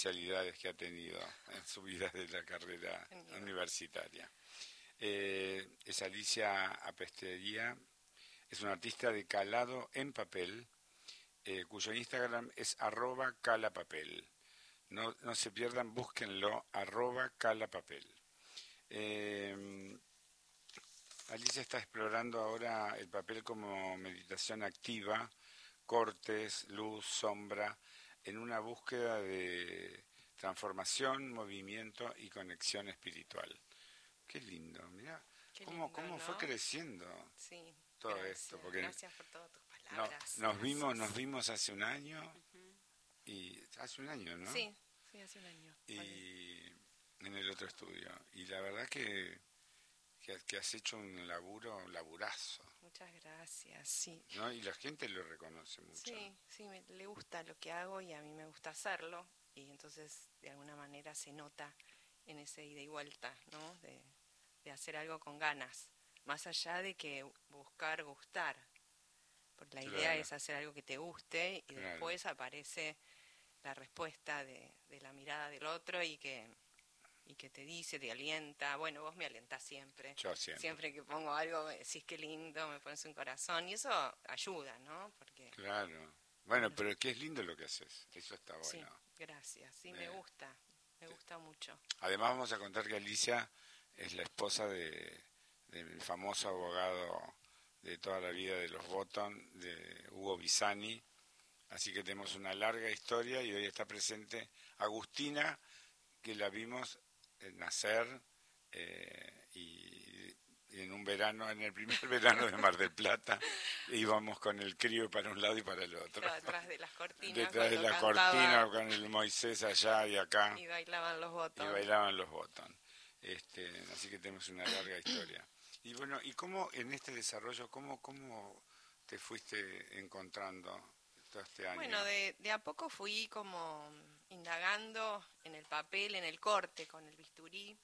especialidades que ha tenido en su vida de la carrera universitaria. Es Alicia Apestería, es una artista de calado en papel, cuyo Instagram es @calapapel. No se pierdan, búsquenlo, @calapapel. Alicia está explorando ahora el papel como meditación activa, cortes, luz, sombra, en una búsqueda de transformación, movimiento y conexión espiritual. Qué lindo, mirá, cómo ¿no? fue creciendo todo gracias, esto. Porque gracias por todas tus palabras. Nos vimos hace un año, y hace un año, ¿no? Sí, hace un año. Y en el otro estudio. Y la verdad que has hecho un laburazo. Muchas gracias, sí. ¿No? Y la gente lo reconoce mucho. Sí, le gusta lo que hago y a mí me gusta hacerlo. Y entonces, de alguna manera, se nota en ese ida y vuelta, ¿no? De hacer algo con ganas. Más allá de que buscar gustar. Porque la idea es hacer algo que te guste y después aparece la respuesta de la mirada del otro y que te dice, te alienta. Bueno, vos me alentás siempre. Yo siempre. Siempre que pongo algo, me decís qué lindo, me pones un corazón. Y eso ayuda, ¿no? Porque claro. Bueno, pero qué es lindo lo que haces. Eso está bueno. Sí, gracias. Sí, me gusta mucho. Además vamos a contar que Alicia es la esposa del famoso abogado de toda la vida de los Botton, de Hugo Bisani. Así que tenemos una larga historia y hoy está presente Agustina, que la vimos nacer y en un verano, en el primer verano de Mar del Plata, íbamos con el crío para un lado y para el otro. Detrás de las cortinas. Detrás de la cortina, con el Moisés allá y acá. Y bailaban los Botton. Así que tenemos una larga historia. Y bueno, ¿y cómo en este desarrollo, cómo te fuiste encontrando todo este año? Bueno, de a poco fui como indagando en el papel, en el corte, con el bisturí.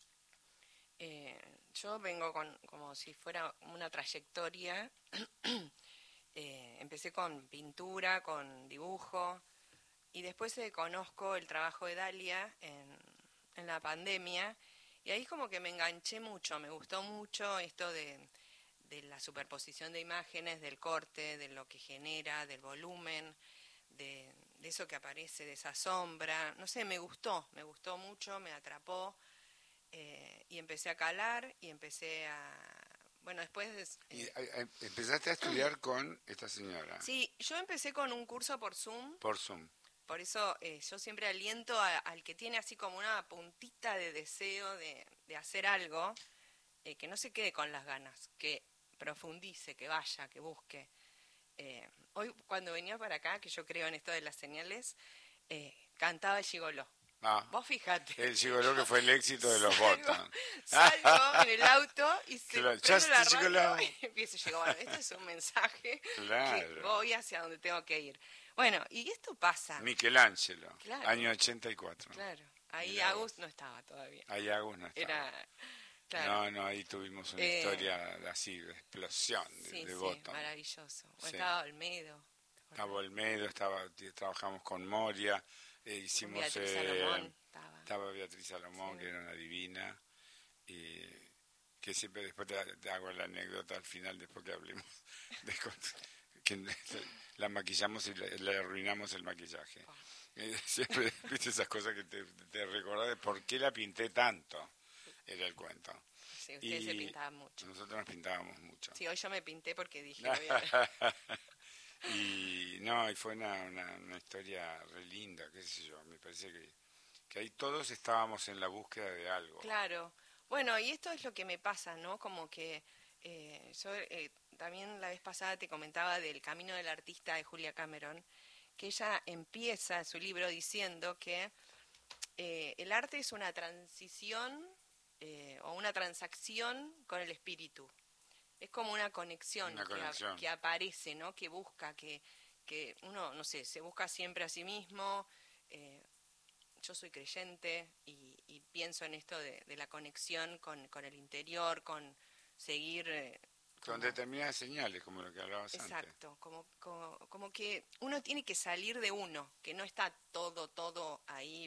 Yo vengo como si fuera una trayectoria. Empecé con pintura, con dibujo, y después conozco el trabajo de Dalia en la pandemia, y ahí como que me enganché mucho, me gustó mucho esto de la superposición de imágenes, del corte, de lo que genera, del volumen, de eso que aparece, de esa sombra. No sé, me gustó mucho, me atrapó, y empecé a calar y empecé a... Bueno, después... ¿Y empezaste a estudiar con esta señora? Sí, yo empecé con un curso por Zoom. Por Zoom. Por eso yo siempre aliento al que tiene así como una puntita de deseo de hacer algo, que no se quede con las ganas, que profundice, que vaya, que busque. Hoy cuando venía para acá, que yo creo en esto de las señales, cantaba el Gigoló. Vos fíjate. El Gigoló, que fue el éxito de los Botton. Salgo en el auto y se claro, prendo la radio y empiezo a llegar. Bueno, este es un mensaje que voy hacia donde tengo que ir. Bueno, y esto pasa. Michelangelo, año 84. Claro, ahí Agus no estaba todavía. Ahí Agus no estaba. Claro. No, ahí tuvimos una historia así, de explosión de Botton. Sí, maravilloso. Estaba Olmedo. Estaba Olmedo, trabajamos con Moria, hicimos... Beatriz Salomón. Estaba Beatriz Salomón, que era una divina, y que siempre después te hago la anécdota al final, después que hablemos, que la maquillamos y le arruinamos el maquillaje. Siempre, viste esas cosas que te recordás de por qué la pinté tanto, era el cuento. Sí, ustedes se pintaban mucho. Nosotros nos pintábamos mucho. Sí, hoy yo me pinté porque dije... y fue una historia re linda, qué sé yo, me parece que ahí todos estábamos en la búsqueda de algo. Claro. Bueno, y esto es lo que me pasa, ¿no? Como que yo también la vez pasada te comentaba del Camino del Artista de Julia Cameron, que ella empieza su libro diciendo que el arte es una transición o una transacción con el espíritu. Es como una conexión. Que aparece, ¿no? Que busca, que uno, no sé, se busca siempre a sí mismo. Yo soy creyente y pienso en esto de la conexión con el interior, con seguir... con determinadas señales, como lo que hablabas antes. Exacto, como que uno tiene que salir de uno, que no está todo ahí